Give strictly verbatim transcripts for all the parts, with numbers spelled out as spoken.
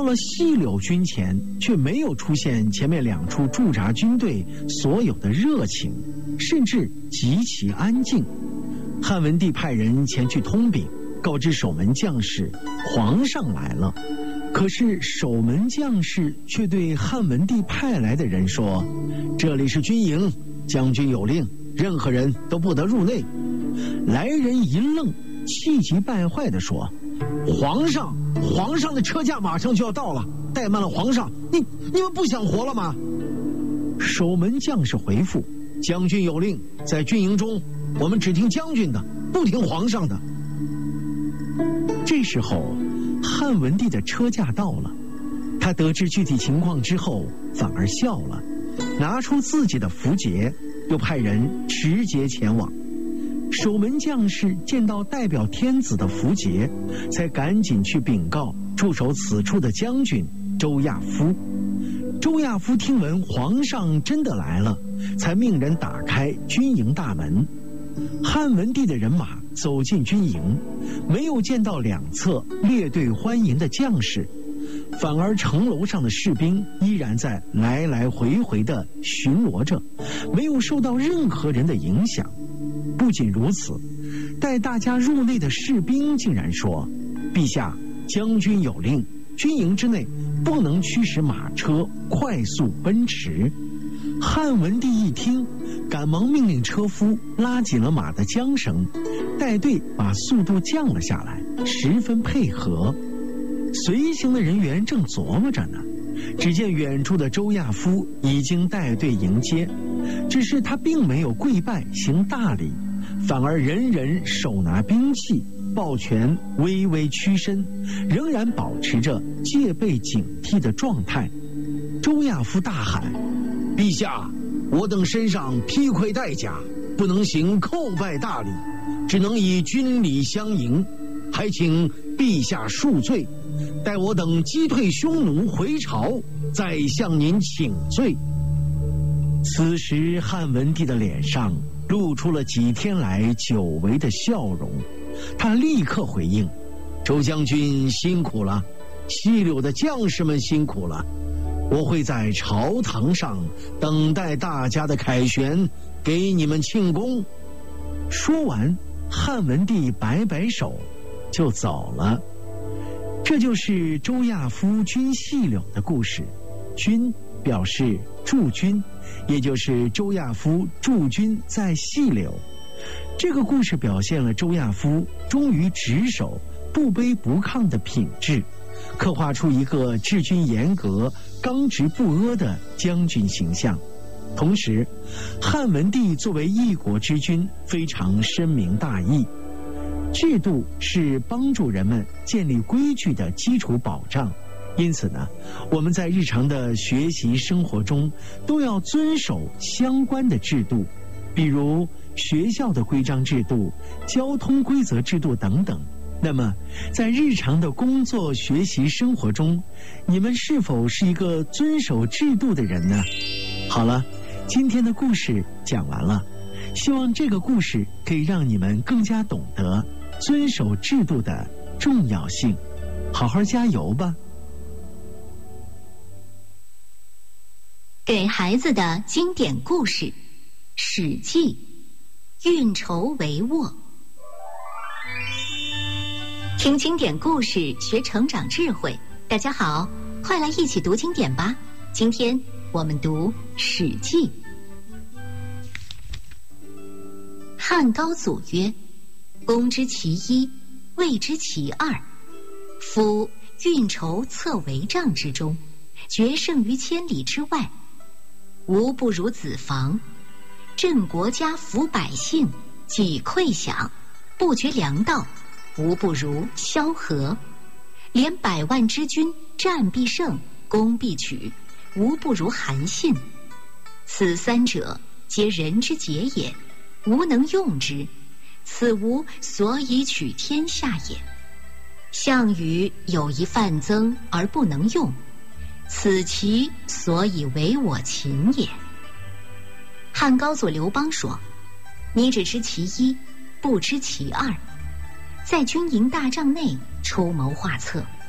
到了细柳军前，却没有出现前面两处驻扎军队所有的热情，甚至极其安静。汉文帝派人前去通禀，告知守门将士皇上来了。可是守门将士却对汉文帝派来的人说，这里是军营，将军有令，任何人都不得入内。来人一愣，气急败坏地说，皇上皇上的车驾马上就要到了，怠慢了皇上，你你们不想活了吗？守门将士回复，将军有令，在军营中我们只听将军的，不听皇上的。这时候汉文帝的车驾到了，他得知具体情况之后反而笑了，拿出自己的符节，又派人持节前往。守门将士见到代表天子的符节，才赶紧去禀告驻守此处的将军周亚夫。周亚夫听闻皇上真的来了，才命人打开军营大门。汉文帝的人马走进军营，没有见到两侧列队欢迎的将士，反而城楼上的士兵依然在来来回回地巡逻着，没有受到任何人的影响。不仅如此，带大家入内的士兵竟然说，陛下，将军有令，军营之内不能驱使马车快速奔驰。汉文帝一听，赶忙命令车夫拉紧了马的缰绳，带队把速度降了下来，十分配合。随行的人员正琢磨着呢，只见远处的周亚夫已经带队迎接，只是他并没有跪拜行大礼，反而人人手拿兵器，抱拳微微屈身，仍然保持着戒备警惕的状态。周亚夫大喊，陛下，我等身上披盔戴甲，不能行叩拜大礼，只能以军礼相迎，还请陛下恕罪，待我等击退匈奴回朝，再向您请罪。此时汉文帝的脸上露出了几天来久违的笑容，他立刻回应，周将军辛苦了，西柳的将士们辛苦了，我会在朝堂上等待大家的凯旋，给你们庆功。说完，汉文帝摆摆手就走了。这就是周亚夫军细柳的故事。军表示驻军，也就是周亚夫驻军在细柳。这个故事表现了周亚夫忠于职守、不卑不亢的品质，刻画出一个治军严格、刚直不阿的将军形象。同时，汉文帝作为一国之君，非常深明大义。制度是帮助人们建立规矩的基础保障，因此呢，我们在日常的学习生活中都要遵守相关的制度，比如学校的规章制度、交通规则制度等等。那么，在日常的工作、学习、生活中，你们是否是一个遵守制度的人呢？好了，今天的故事讲完了，希望这个故事可以让你们更加懂得遵守制度的重要性。好好加油吧！ 给孩子的经典故事《史记》，运筹帷幄。听经典故事，学成长智慧。大家好，快来一起读经典吧。今天我们读《史记》。汉高祖曰：公知其一，谓之其二。夫运筹策帷帐之中，决胜于千里之外，无不如子房。振国家，抚百姓，济溃饷，不绝粮道，无不如萧何。连百万之军，战必胜，攻必取，无不如韩信。此三者，皆人之节也，吾能用之，此吾所以取天下也。项羽有一范增而不能用，此其所以为我秦也。汉高祖刘邦说：你只知其一，不知其二，在军营大帐内出谋划策，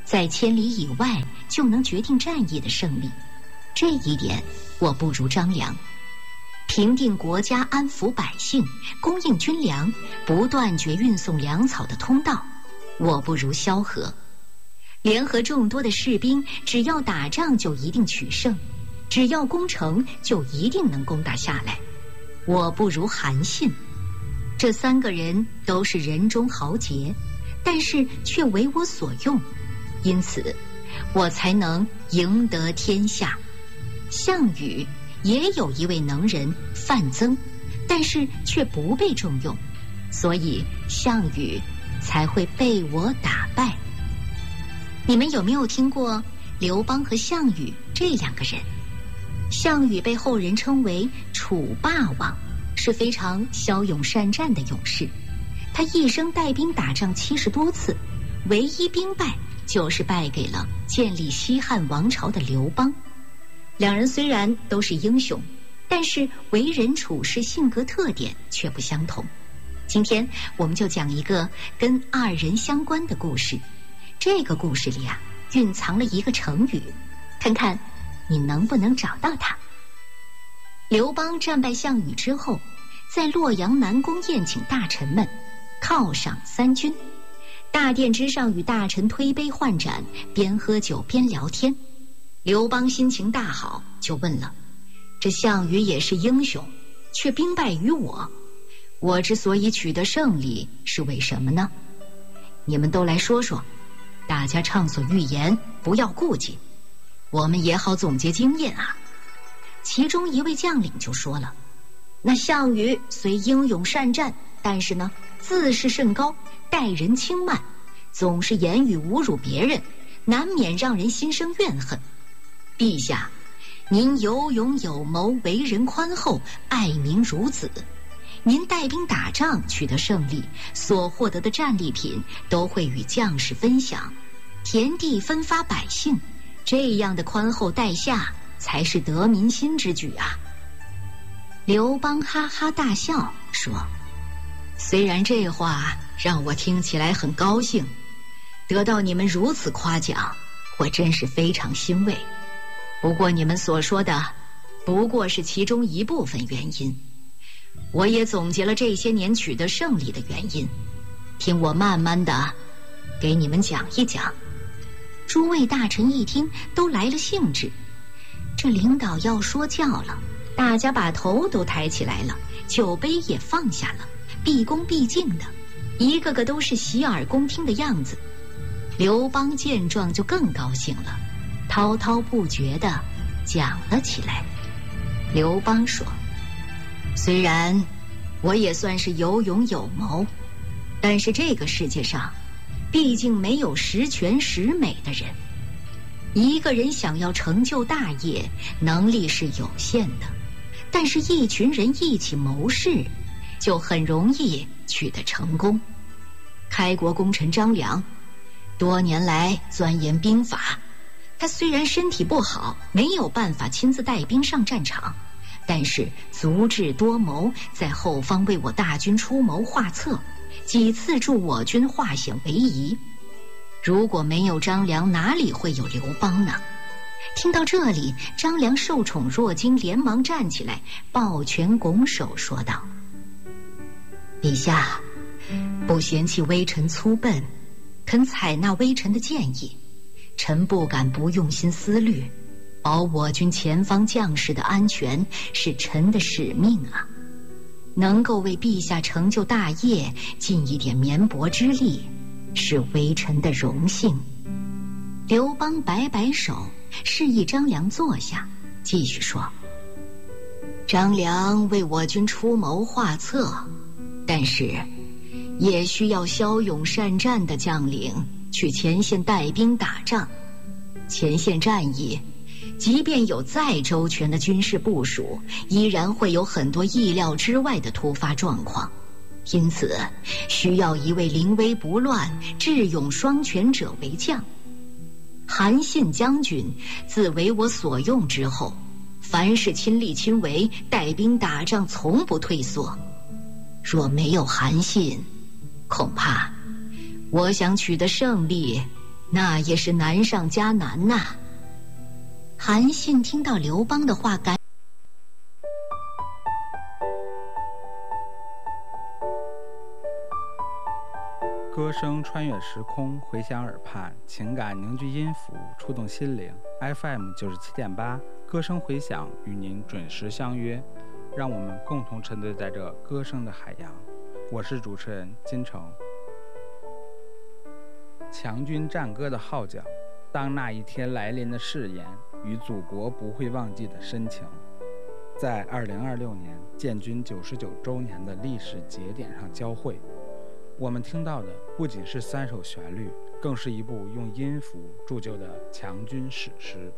在千里以外就能决定战役的胜利，这一点我不如张良。平定国家，安抚百姓，供应军粮，不断绝运送粮草的通道，我不如萧何。联合众多的士兵，只要打仗就一定取胜，只要攻城就一定能攻打下来，我不如韩信。这三个人都是人中豪杰，但是却为我所用，因此我才能赢得天下。项羽也有一位能人范增，但是却不被重用，所以项羽才会被我打败。你们有没有听过刘邦和项羽这两个人？项羽被后人称为楚霸王，是非常骁勇善战的勇士。他一生带兵打仗七十多次，唯一兵败就是败给了建立西汉王朝的刘邦。两人虽然都是英雄，但是为人处事性格特点却不相同。今天我们就讲一个跟二人相关的故事。这个故事里啊，蕴藏了一个成语，看看你能不能找到它。刘邦战败项羽之后，在洛阳南宫宴请大臣们，犒赏三军。大殿之上与大臣推杯换盏，边喝酒边聊天。刘邦心情大好，就问了：这项羽也是英雄，却兵败于我，我之所以取得胜利是为什么呢？你们都来说说，大家畅所欲言，不要顾忌，我们也好总结经验啊。其中一位将领就说了：那项羽虽英勇善战，但是呢，自视甚高，待人轻慢，总是言语侮辱别人，难免让人心生怨恨。陛下，您有勇有谋，为人宽厚，爱民如子。您带兵打仗取得胜利，所获得的战利品都会与将士分享，田地分发百姓，这样的宽厚待下才是得民心之举啊。刘邦哈哈大笑说：虽然这话让我听起来很高兴，得到你们如此夸奖，我真是非常欣慰。不过你们所说的不过是其中一部分原因，我也总结了这些年取得胜利的原因，听我慢慢的给你们讲一讲。诸位大臣一听都来了兴致，这领导要说教了，大家把头都抬起来了，酒杯也放下了，毕恭毕敬的，一个个都是洗耳恭听的样子。刘邦见状就更高兴了，滔滔不绝地讲了起来。刘邦说：虽然我也算是有勇有谋，但是这个世界上毕竟没有十全十美的人。一个人想要成就大业，能力是有限的，但是一群人一起谋事，就很容易取得成功。开国功臣张良多年来钻研兵法，他虽然身体不好，没有办法亲自带兵上战场，但是足智多谋，在后方为我大军出谋划策，几次助我军化险为夷。如果没有张良，哪里会有刘邦呢？听到这里，张良受宠若惊，连忙站起来，抱拳拱手说道：陛下不嫌弃微臣粗笨，肯采纳微臣的建议，臣不敢不用心思虑，保我军前方将士的安全是臣的使命啊！能够为陛下成就大业尽一点绵薄之力，是微臣的荣幸。刘邦摆摆手，示意张良坐下，继续说：张良为我军出谋划策，但是也需要骁勇善战的将领去前线带兵打仗。前线战役即便有再周全的军事部署，依然会有很多意料之外的突发状况，因此需要一位临危不乱、智勇双全者为将。韩信将军自为我所用之后，凡事亲力亲为，带兵打仗从不退缩。若没有韩信，恐怕我想取得胜利那也是难上加难呐、啊。韩信听到刘邦的话，赶歌声穿越时空，回响耳畔，情感凝聚音符，触动心灵。F M 九十七点八，歌声回响，与您准时相约，让我们共同沉醉在这歌声的海洋。我是主持人金城。强军战歌的号角，当那一天来临的誓言，与祖国不会忘记的深情，在二零二六年建军九十九周年的历史节点上交汇。我们听到的不仅是三首旋律，更是一部用音符铸就的强军史诗。